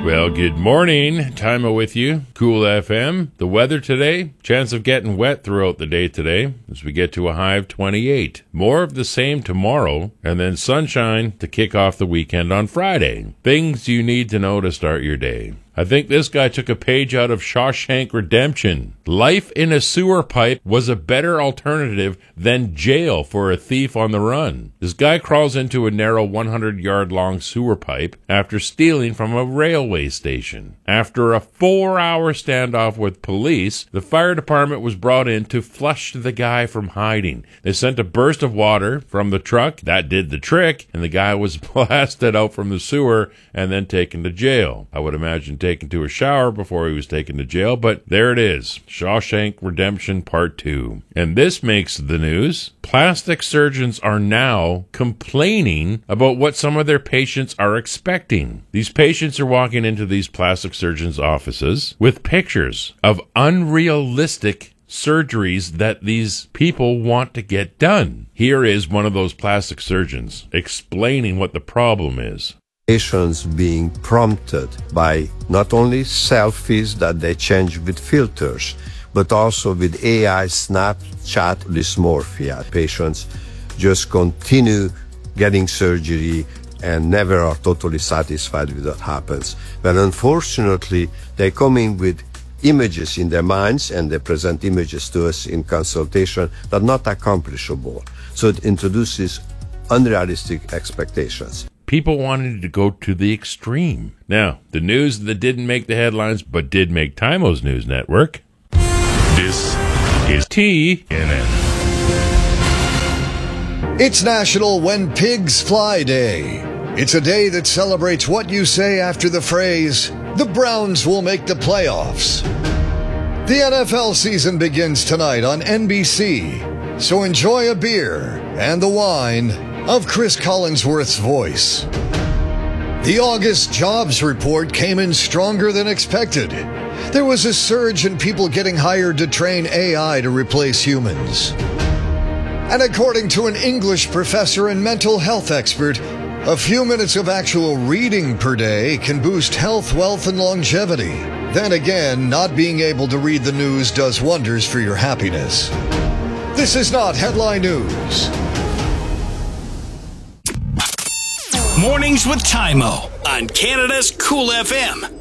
Well, good morning. Time with you. Cool FM. The weather today, chance of getting wet throughout the day today as we get to a high of 28. More of the same tomorrow, and then sunshine to kick off the weekend on Friday. Things you need to know to start your day. I think this guy took a page out of Shawshank Redemption. Life in a sewer pipe was a better alternative than jail for a thief on the run. This guy crawls into a narrow 100-yard-long sewer pipe after stealing from a railway station. After a 4-hour standoff with police, the fire department was brought in to flush the guy from hiding. They sent a burst of water from the truck. That did the trick, and the guy was blasted out from the sewer and then taken to jail. I would imagine taken to a shower before he was taken to jail, but there it is. Shawshank Redemption Part 2. And this makes the news. Plastic surgeons are now complaining about what some of their patients are expecting. These patients are walking into these plastic surgeons' offices with pictures of unrealistic surgeries that these people want to get done. Here is one of those plastic surgeons explaining what the problem is. Patients being prompted by not only selfies that they change with filters, but also with AI Snapchat dysmorphia. Patients just continue getting surgery and never are totally satisfied with what happens. But unfortunately, they come in with images in their minds and they present images to us in consultation that are not accomplishable. So it introduces unrealistic expectations. People wanted to go to the extreme. Now, the news that didn't make the headlines but did make Timo's news network. This is TNN. It's National When Pigs Fly Day. It's a day that celebrates what you say after the phrase, "The Browns will make the playoffs." The NFL season begins tonight on NBC, so enjoy a beer and the wine of Chris Collinsworth's voice. The August jobs report came in stronger than expected. There was a surge in people getting hired to train AI to replace humans. And according to an English professor and mental health expert, a few minutes of actual reading per day can boost health, wealth, and longevity. Then again, not being able to read the news does wonders for your happiness. This is not headline news. Mornings with Timo on Canada's Cool FM.